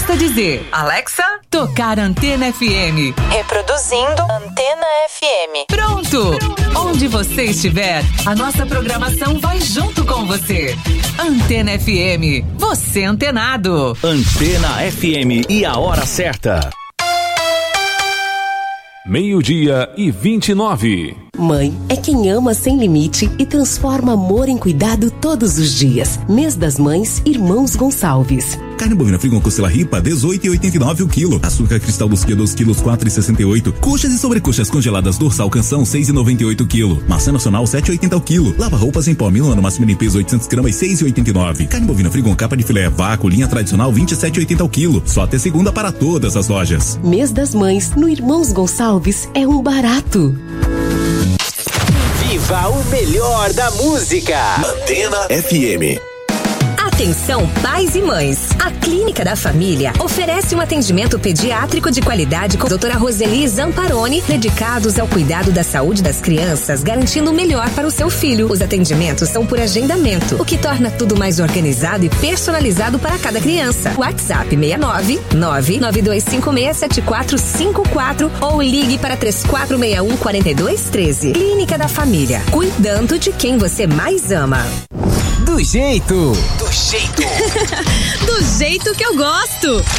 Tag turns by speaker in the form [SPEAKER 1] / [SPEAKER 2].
[SPEAKER 1] basta dizer: Alexa, tocar Antena FM.
[SPEAKER 2] Reproduzindo Antena FM.
[SPEAKER 1] Pronto! Onde você estiver, a nossa programação vai junto com você. Antena FM, você antenado.
[SPEAKER 3] Antena FM e a hora certa. 12:29.
[SPEAKER 4] Mãe é quem ama sem limite e transforma amor em cuidado todos os dias. Mês das Mães, Irmãos Gonçalves.
[SPEAKER 5] Carne bovina Frigon Costela Ripa, 18,89 o quilo. Açúcar cristal dos quilos, 2 quilos, 4,68. Coxas e sobrecoxas congeladas dorsal Canção, 6,98 o quilo. Maçã nacional, 7,80 o quilo. Lava roupas em pó Milano, máximo limpeza 800 gramas, 6,89. Carne bovina Frigon capa de filé vácuo, linha tradicional, 27,80 o quilo. Só até segunda para todas as lojas.
[SPEAKER 4] Mês das Mães, no Irmãos Gonçalves, é um barato.
[SPEAKER 3] Viva o melhor da música.
[SPEAKER 6] Antena FM.
[SPEAKER 7] Atenção, pais e mães. A Clínica da Família oferece um atendimento pediátrico de qualidade com a doutora Roseli Zamparoni, dedicados ao cuidado da saúde das crianças, garantindo o melhor para o seu filho. Os atendimentos são por agendamento, o que torna tudo mais organizado e personalizado para cada criança. WhatsApp 69992567454 ou ligue para 3461-4213. Clínica da Família, cuidando de quem você mais ama.
[SPEAKER 8] Do jeito
[SPEAKER 7] do jeito que eu gosto.